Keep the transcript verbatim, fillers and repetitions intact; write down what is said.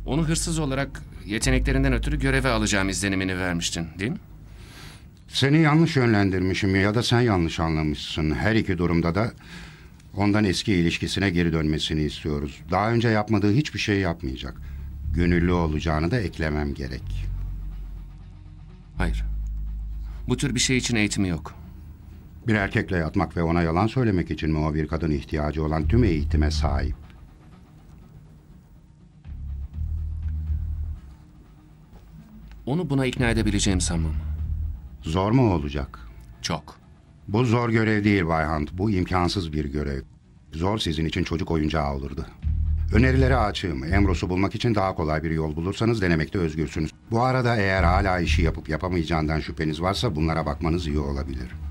Onu hırsız olarak yeteneklerinden ötürü göreve alacağım izlenimini vermiştin, değil mi? Seni yanlış yönlendirmişim ya da sen yanlış anlamışsın. Her iki durumda da ondan eski ilişkisine geri dönmesini istiyoruz. Daha önce yapmadığı hiçbir şey yapmayacak. Gönüllü olacağını da eklemem gerek. Hayır. Bu tür bir şey için eğitimi yok. Bir erkekle yatmak ve ona yalan söylemek için mi o bir kadın ihtiyacı olan tüm eğitime sahip? Onu buna ikna edebileceğimi sanmam. Zor mu olacak? Çok. Bu zor görev değil Bay Hunt. Bu imkansız bir görev. Zor sizin için çocuk oyuncağı olurdu. Önerileri açığım. Ambros'u bulmak için daha kolay bir yol bulursanız denemekte özgürsünüz. Bu arada eğer hala işi yapıp yapamayacağından şüpheniz varsa bunlara bakmanız iyi olabilir.